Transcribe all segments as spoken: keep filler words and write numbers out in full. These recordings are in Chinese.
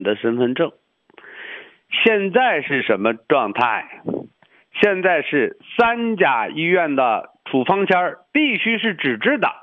的身份证。现在是什么状态？现在是三甲医院的处方签必须是纸质的，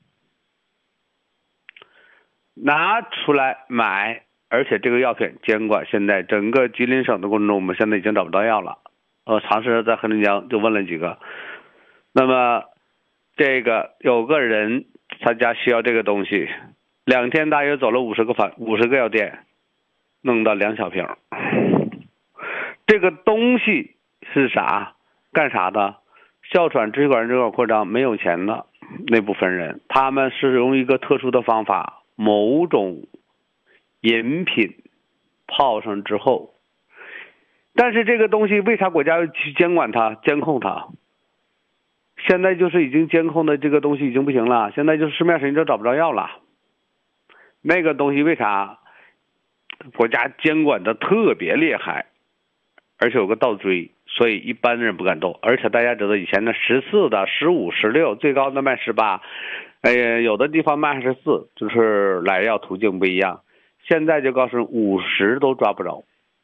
拿出来买。而且这个药品监管现在整个吉林省的过程中，我们现在已经找不到药了。我尝试在黑龙江就问了几个，那么这个有个人他家需要这个东西，两天大约走了五十个反五十个药店，弄到两小瓶。这个东西是啥？干啥的？哮喘、支气管支气管扩张，没有钱的那部分人，他们是用一个特殊的方法，某种饮品泡上之后，但是这个东西为啥国家要去监管它、监控它？现在就是已经监控的这个东西已经不行了，现在就是市面上就找不着药了。那个东西为啥国家监管的特别厉害，而且有个倒追，所以一般人不敢动。而且大家知道以前的十四的、十五、十六，最高的卖十八，哎呀，有的地方卖十四，就是来药途径不一样。现在就告诉五十都抓不着。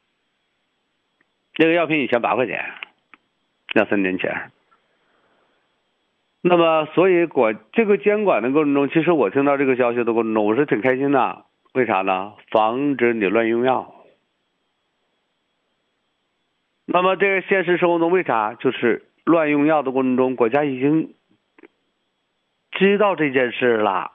这个药品以前八块钱，两三年前。那么，所以国这个监管的过程中，其实我听到这个消息的过程中，我是挺开心的。为啥呢？防止你乱用药。那么，这个现实生活中为啥就是乱用药的过程中，国家已经知道这件事了。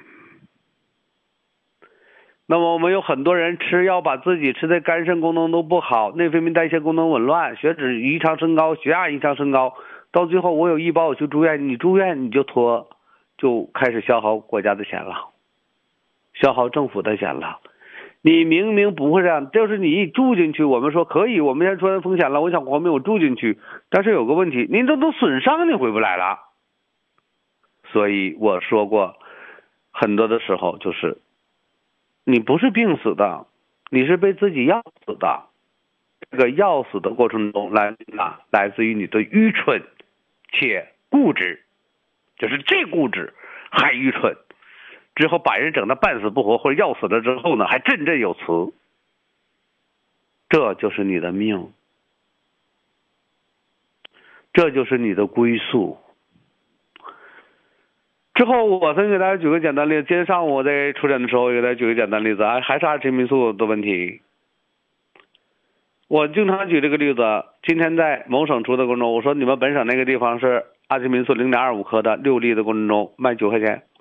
那么我们有很多人吃药，把自己吃的肝肾功能都不好，内分泌代谢功能紊乱，血脂异常升高，血压异常升高，到最后我有医保我去住院，你住院你就拖，就开始消耗国家的钱了，消耗政府的钱了。你明明不会这样，就是你一住进去，我们说可以，我们现在出现风险了，我想活命，我住进去，但是有个问题，您这都损伤，你回不来了。所以我说过，很多的时候就是你不是病死的，你是被自己药死的。这个药死的过程中来哪来自于你的愚蠢且固执，就是这固执还愚蠢，之后把人整得半死不活，或者药死了之后呢还振振有词，这就是你的命，这就是你的归宿。之后我再给大家举个简单例子，今天上午我在出诊的时候给大家举个简单例子啊，还是阿奇霉素的问题。我经常举这个例子，今天在某省出的过程中，我说你们本省那个地方是阿奇霉素 零点二五 克的六粒的过程中卖九块钱。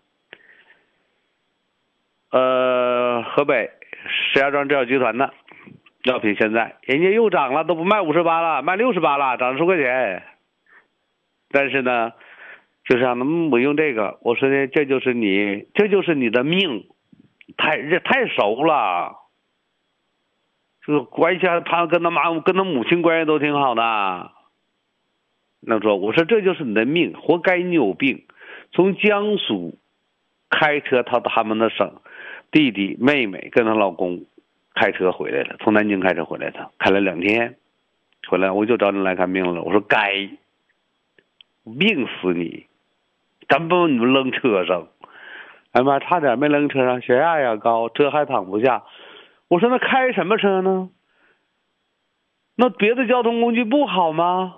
呃，河北石家庄制药集团的药品现在人家又涨了，都不卖五十八了，卖六十八了，涨十块钱。但是呢就是让他们不用这个，我说呢，这就是你，这就是你的命，太这太熟了。这个关系，他跟他妈跟他母亲关系都挺好的。那说，我说这就是你的命，活该你有病。从江苏开车到他们的省，弟弟妹妹跟她老公开车回来了，从南京开车回来的，开了两天，回来我就找你来看病了。我说该，病死你！咱不你们扔车上，哎妈，差点没扔车上，血压也高，车还躺不下。我说那开什么车呢？那别的交通工具不好吗？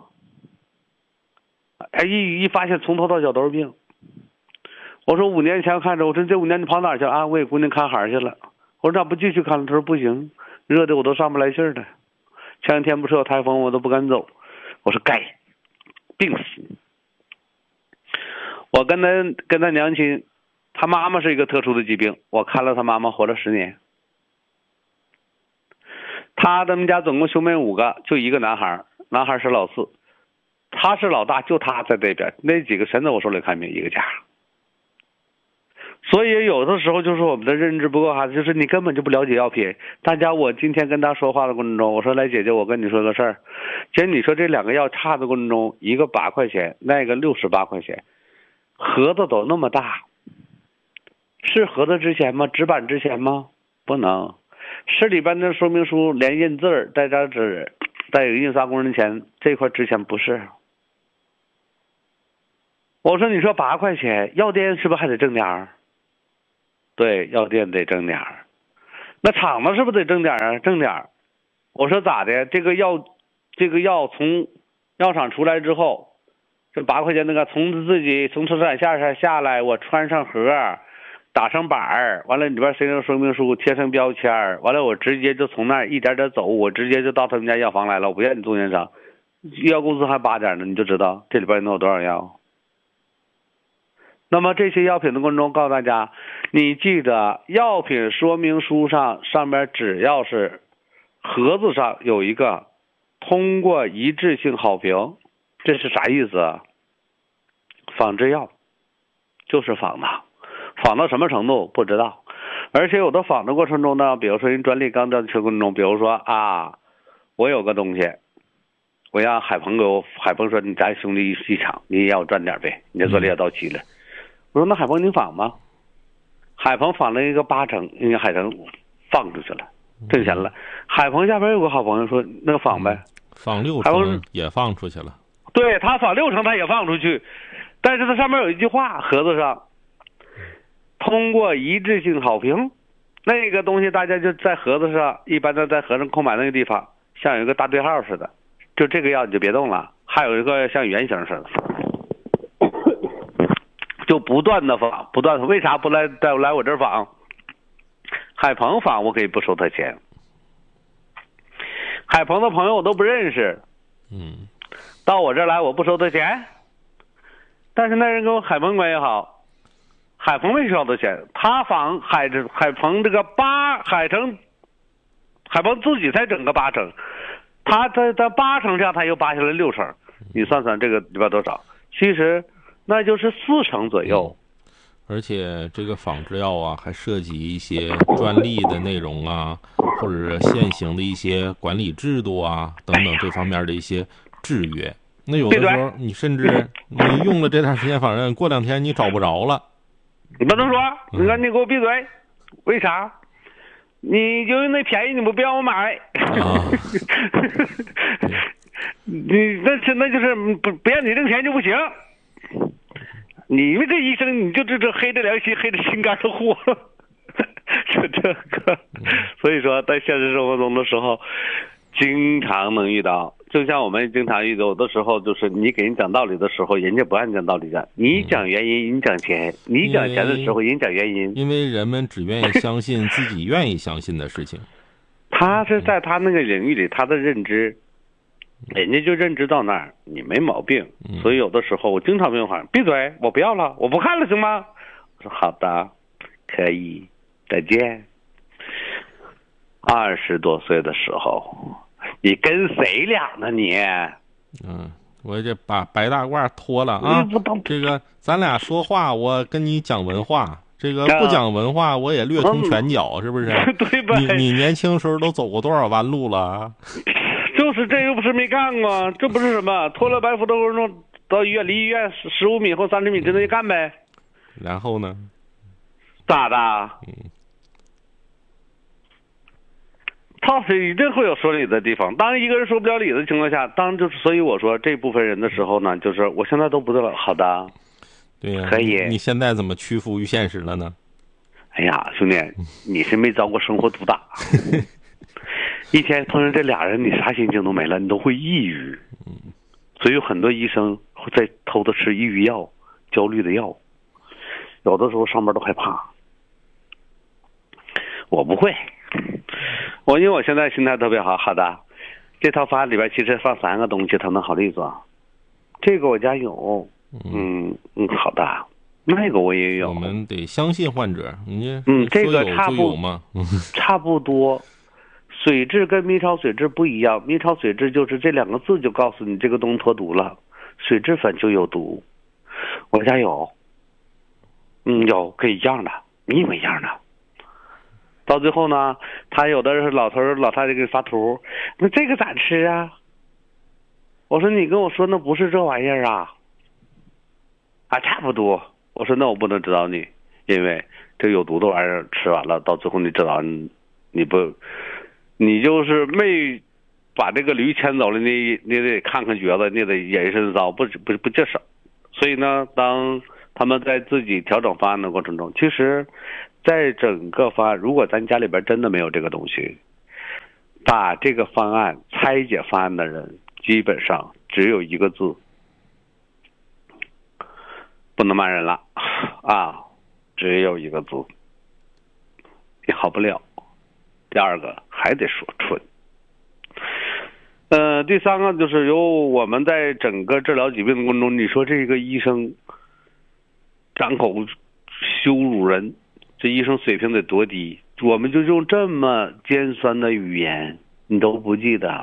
哎，一一发现从头到脚都是病。我说五年前看着，我说这五年你跑哪儿去了啊？我给姑娘看孩儿去了。我说咋不继续看了？他说不行，热的我都上不来气儿了。前两天不是有台风，我都不敢走。我说该，病死。我跟他跟他娘亲，他妈妈是一个特殊的疾病，我看了他妈妈活了十年。他们家总共兄妹五个，就一个男孩，男孩是老四，他是老大，就他在这边，那几个全在我手里看病，一个家。所以有的时候就是我们的认知不够哈，就是你根本就不了解药品。大家，我今天跟他说话的过程中，我说来姐姐，我跟你说个事儿，其实你说这两个药差的过程中，一个八块钱，那个六十八块钱。盒子都那么大，是盒子值钱吗？纸板值钱吗？不能，是里边的说明书连印字儿带张纸带有印刷工人钱，这块值钱不是。我说你说八块钱，药店是不是还得挣点儿？对，药店得挣点儿。 那厂子是不是得挣点啊？挣点。我说咋的？这个药，这个药从药厂出来之后，这八块钱那个从自己从生产线上下来，我穿上盒，打上板儿，完了里边塞上说明书，贴上标签，完了我直接就从那儿一点点走，我直接就到他们家药房来了，我不愿意中间商，药公司还八点呢，你就知道这里边能有多少药。那么这些药品的过程中，告诉大家，你记得药品说明书上上面只要是盒子上有一个通过一致性好评，这是啥意思啊？仿制药，就是仿的，仿到什么程度不知道。而且有的仿的过程中呢，比如说人专利刚到的过程中，比如说啊，我有个东西，我让海鹏给我，海鹏说你咱兄弟一场，你也要赚点呗，你这专利要到期了。我说那海鹏你仿吗？海鹏仿了一个八成，人家海鹏放出去了，挣钱了。海鹏下边有个好朋友说那个仿呗， 仿六成也放出去了。 对，他仿六成他也放出去，但是他上面有一句话，盒子上通过一致性好评，那个东西大家就在盒子上，一般的在盒上购买那个地方像有一个大对号似的，就这个药你就别动了，还有一个像圆形似的，就不断的仿，不断的，为啥不来来来我这儿仿？海鹏仿我可以不收他钱，海鹏的朋友我都不认识， 嗯， 到我这儿来我不收他钱，但是那人跟我海鹏关系好，海鹏没收他钱，他仿海海鹏这个八海成，海鹏自己才整个八成，他在在八成上他又扒下来六成，你算算这个里边多少？其实那就是四成左右。 而且这个仿制药啊，还涉及一些专利的内容啊，或者是现行的一些管理制度啊等等这方面的一些制约。那有的时候你甚至你用了这段时间仿制，过两天你找不着了。 你不能说，你说你给我闭嘴，为啥？你就那便宜你不不让我买， 啊、 你那是那就是不不让你挣钱就不行。你们这医生你就这这黑着良心黑着心肝的货，就这个，所以说在现实生活中的时候，经常能遇到。就像我们经常遇到，有的时候就是你给人讲道理的时候，人家不按讲道理讲，你讲原因，你讲钱，你讲钱的时候，人讲原因。 因为人们只愿意相信自己愿意相信的事情。 他是在他那个领域里，他的认知，人家就认知到那儿，你没毛病。所以有的时候我经常跟话，闭嘴，我不要了，我不看了，行吗？我说好的，可以，再见。二十多岁的时候。你跟谁俩呢你？ 嗯，我这把白大褂脱了啊！这个咱俩说话，我跟你讲文化，这个不讲文化，我也略通拳脚，是不是？ 对吧？ 你你年轻时候都走过多少弯路了？ 就是这又不是没干过，这不是什么脱了白服的过程中，到医院离医院十五米或三十米之内干呗。 然后呢？ 咋的？ 嗯。 他是一定会有说理的地方。当一个人说不了理的情况下，当就是所以我说这部分人的时候呢，就是我现在都不知道。好的， 对呀、啊， 可以。 你现在怎么屈服于现实了呢？ 哎呀，兄弟，你是没遭过生活毒打。一天碰上这俩人，你啥心情都没了，你都会抑郁。所以有很多医生会在偷着吃抑郁药、焦虑的药，有的时候上班都害怕。我不会。我因为我现在心态特别好，好的，这套方案里边其实放三个东西，它能好利索。这个我家有，嗯嗯，好的，那个我也有。 我们得相信患者，你嗯，这个差不吗？ 差不多。水蛭跟明朝水蛭不一样，明朝水蛭就是这两个字就告诉你这个东西脱毒了，水蛭粉就有毒。我家有，嗯，有跟一样的，一模一样的。到最后呢，他有的是老头老太太给发图，那这个咋吃啊？我说你跟我说那不是这玩意儿啊，啊差不多。我说那我不能指导你，因为这有毒的玩意儿吃完了，到最后你指导你你不，你就是没把这个驴牵走了，你你得看看橛子，你得人身遭，不不不接受。所以呢，当他们在自己调整方案的过程中，其实在整个方案，如果咱家里边真的没有这个东西，把这个方案拆解方案的人，基本上只有一个字，不能骂人了啊，只有一个字，也好不了。第二个还得说蠢。呃，第三个就是由我们在整个治疗疾病的过程中，你说这个医生张口羞辱人，这医生水平得多低？我们就用这么尖酸的语言，你都不记得，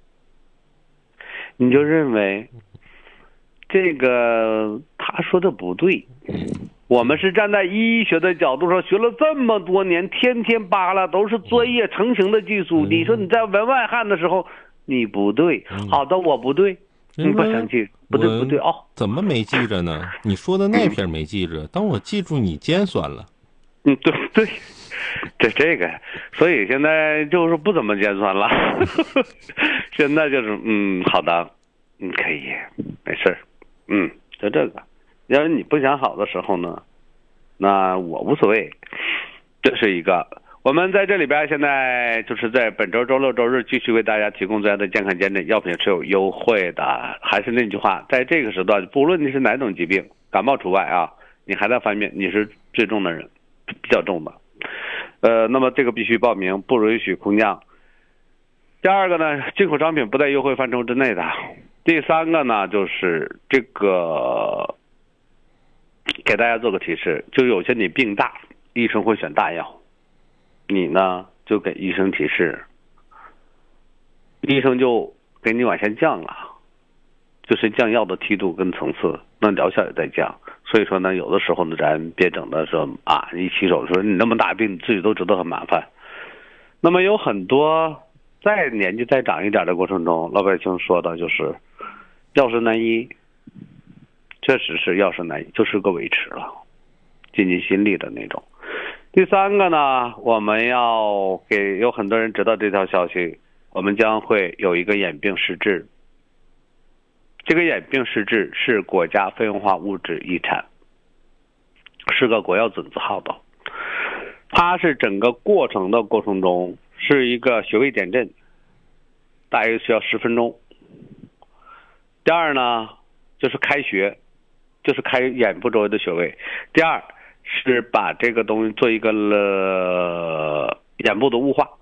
你就认为这个他说的不对。我们是站在医学的角度上学了这么多年，天天扒拉都是专业成型的技术。你说你在门外汉的时候，你不对。好的，我不对，你不生气，不对不对哦。 怎么没记着呢？你说的那篇没记着，但我记住你尖酸了。 嗯，对对，这这个，所以现在就是不怎么尖酸了。现在就是嗯，好的，嗯，可以，没事儿，嗯，就这个。要是你不想好的时候呢，那我无所谓。这是一个。我们在这里边现在就是在本周周六周日继续为大家提供这样的健康监诊，药品是有优惠的。还是那句话，在这个时段，不论你是哪种疾病，感冒除外啊，你还在方面你是最重的人，比较重的，呃，那么这个必须报名，不允许空降。第二个呢，进口商品不在优惠范畴之内的。第三个呢，就是这个。给大家做个提示，就有些你病大，医生会选大药，你呢就给医生提示，医生就给你往下降了，就是降药的梯度跟层次，那疗效也在降。所以说呢，有的时候呢，咱别整的说啊，一起手说你那么大病，你自己都知道很麻烦。那么有很多在年纪再长一点的过程中，老百姓说的就是药食难医。确实是药食难医，就是个维持了，尽尽心力的那种。第三个呢，我们要给有很多人知道这条消息，我们将会有一个眼病实质。这个眼病实质是国家非文化物质遗产，是个国药准字号的。它是整个过程的过程中是一个穴位点阵，大约需要十分钟。第二呢，就是开穴。就是开眼部周围的穴位。第二是把这个东西做一个了眼部的雾化，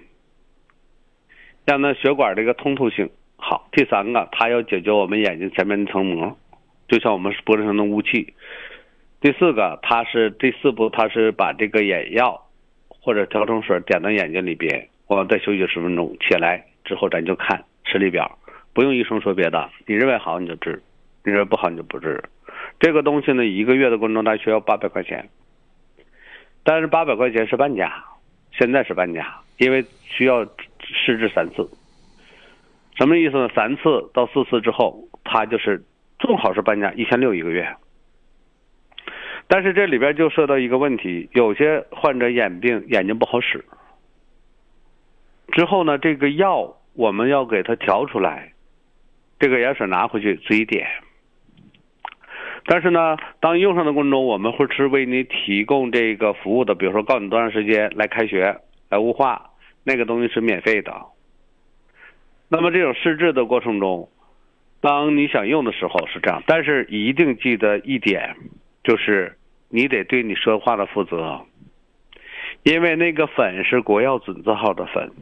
让那血管这个通透性好。第三个，它要解决我们眼睛前面那层膜，就像我们脖子上的雾气。第四个，它是第四步，它是把这个眼药或者调成水点到眼睛里边，我们再休息十分钟，起来之后咱就看视力表，不用医生说别的，你认为好你就治，你认为不好你就不治。这个东西呢，一个月的过程中它需要八百块钱，但是八百块钱是半价，现在是半价，因为需要试治三次。什么意思呢？三次到四次之后，它就是正好是半价，一千六一个月。但是这里边就涉到一个问题，有些患者眼病眼睛不好使，之后呢，这个药我们要给他调出来，这个眼水拿回去嘴点。但是呢，当用上的过程中，我们会是为你提供这个服务的，比如说告诉你多长时间来开穴、来雾化，那个东西是免费的。那么这种试治的过程中，当你想用的时候是这样，但是一定记得一点，就是你得对你说话的负责，因为那个粉是国药准字号的粉。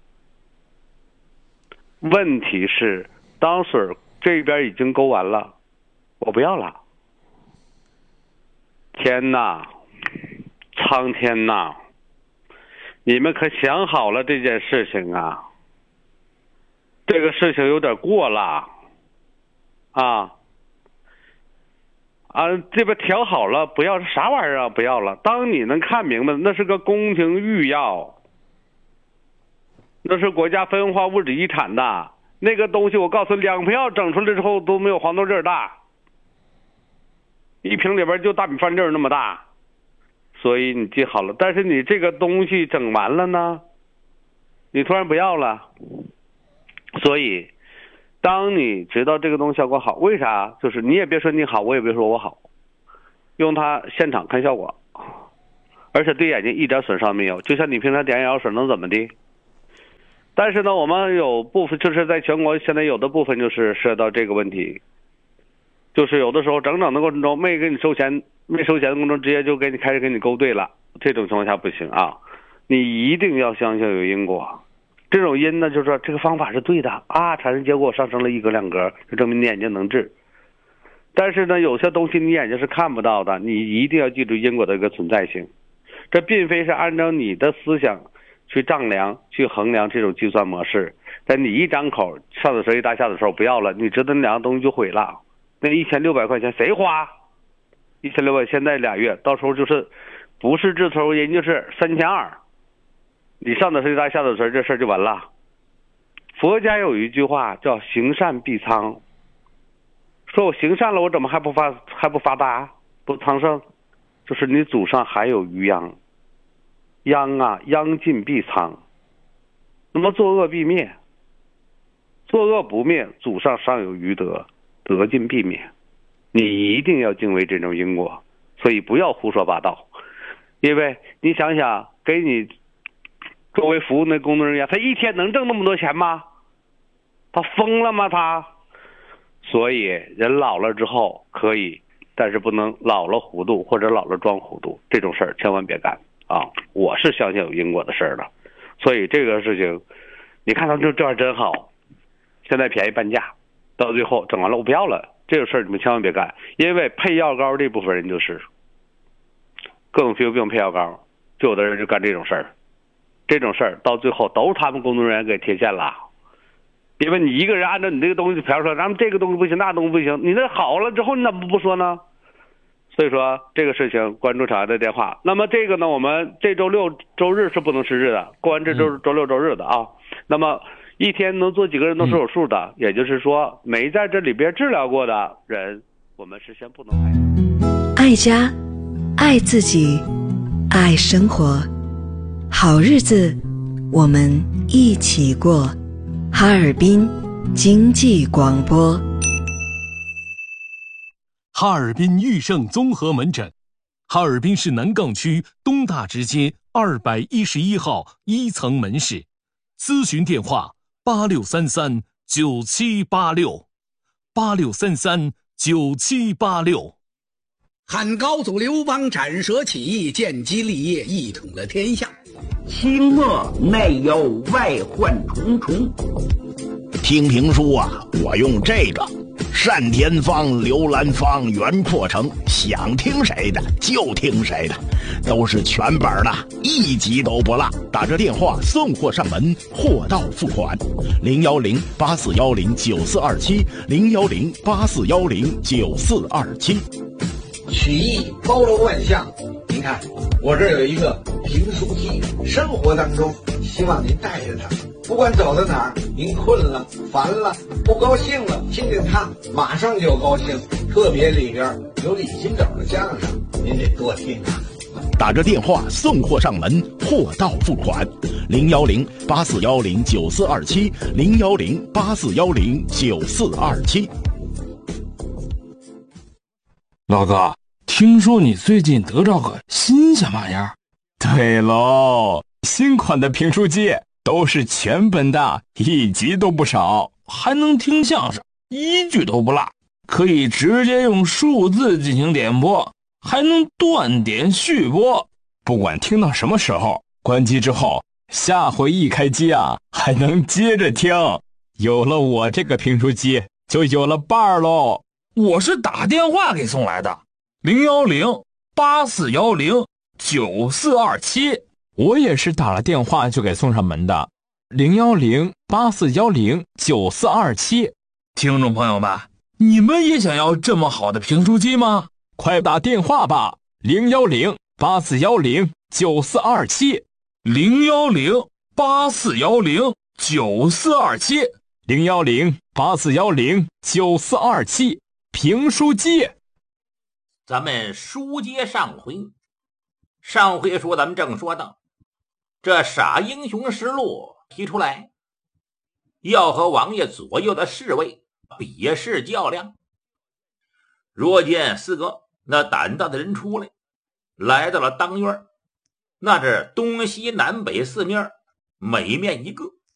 问题是，当水这边已经勾完了，我不要了。天哪，苍天哪，你们可想好了这件事情啊？这个事情有点过了啊啊！这边调好了，不要啥玩意儿啊？不要了。当你能看明白，那是个宫廷御药，那是国家非文化物质遗产的那个东西。我告诉你，两瓶药整出来之后都没有黄豆粒大。一瓶里边就大米饭粒那么大，所以你记好了。但是你这个东西整完了呢，你突然不要了，所以当你知道这个东西效果好，为啥？就是你也别说你好，我也别说我好，用它现场看效果。 而且对眼睛一点损伤没有，就像你平常点眼药水能怎么的？但是呢，我们有部分就是在全国现在有的部分就是涉及到这个问题，就是有的时候整整的过程中没给你收钱，没收钱的过程中直接就给你开始给你勾兑了，这种情况下不行啊，你一定要相信有因果。这种因呢，就是说这个方法是对的啊，产生结果上升了一格两格，就证明你眼睛能治。但是呢，有些东西你眼睛是看不到的，你一定要记住因果的一个存在性。这并非是按照你的思想去丈量、去衡量这种计算模式。但你一张口，上的时候一大下的时候不要了，你知道那两个东西就毁了。那一千六百块钱谁花？一千六百，现在俩月，到时候就是不是治头，人就是三千二。你上的时候一大下的时候，这事儿就完了。佛家有一句话叫行善必昌。说我行善了，我怎么还不发还不发达不昌盛？就是你祖上还有余殃，殃啊殃尽必昌。那么作恶必灭，作恶不灭，祖上尚有余德，德尽必灭。你一定要敬畏这种因果，所以不要胡说八道。因为你想想，给你周围服务那工作人员，他一天能挣那么多钱吗？他疯了吗？他？所以人老了之后可以，但是不能老了糊涂或者老了装糊涂，这种事儿千万别干啊！我是相信有因果的事儿的，所以这个事情，你看他这这样真好，现在便宜半价，到最后整完了我不要了，这个事儿你们千万别干，因为配药膏这部分人就是各种皮肤病配药膏，就有的人就干这种事儿，这种事儿到最后都是他们工作人员给贴现了。因为你一个人按照你这个东西调出来，咱们这个东西不行，那东西不行，你那好了之后你怎么不说呢？所以说这个事情关注厂家的电话。那么这个呢，我们这周六周日是不能施治的，过完这周周六周日的啊。那么一天能做几个人都是有数的，也就是说没在这里边治疗过的人，我们是先不能排。 爱家，爱自己，爱生活，好日子我们一起过。哈尔滨经济广播， 哈尔滨裕盛综合门诊，哈尔滨市南岗区东大直街二百一十一号一层门市，咨询电话八六三三九七八六，八六三三九七八六。 汉高祖刘邦斩蛇起义，建基立业，一统了天下。 清末内忧外患重重，听评书啊，我用这个单田芳、刘兰芳、袁阔成，想听谁的就听谁的，都是全本的，一集都不落。打这电话送货上门，货到付款。零幺零八四幺零九四二七，零幺零八四幺零九四二七。 曲艺包罗万象，您看我这有一个评书机，生活当中希望您带着它，不管走到哪儿，您困了、烦了、不高兴了，听听它，马上就高兴。特别里边有李金斗的相声，您得多听啊。 打着电话送货上门，货到付款。零幺零八四幺零九四二七，零幺零八四幺零九四二七。 老哥，听说你最近得着个新鲜玩意儿？ 对喽，新款的评书机都是全本的，一集都不少， 还能听相声，一句都不落，可以直接用数字进行点播，还能断点续播。 不管听到什么时候，关机之后，下回一开机啊，还能接着听。有了我这个评书机，就有了伴儿喽。 我是打电话给送来的，零幺零八四幺零九四二七。 我也是打了电话就给送上门的，零幺零八四幺零九四二七。 听众朋友们，你们也想要这么好的评书机吗？ 快打电话吧，零幺零八四幺零九四二七， 零幺零八四幺零九四二七， 零幺零八四幺零九四二七。评书机， 咱们书接上回，上回说咱们正说到，这傻英雄石路提出来，要和王爷左右的侍卫比试较量。若见四个那胆大的人出来，来到了当院， 那这东西南北四面每面一个，